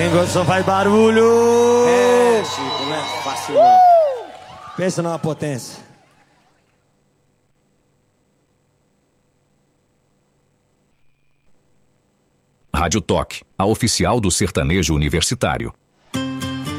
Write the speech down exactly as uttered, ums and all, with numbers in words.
Quem gostou faz barulho! É, Chico, não é fácil não. Pensa numa potência. Rádio Toque, a oficial do sertanejo universitário.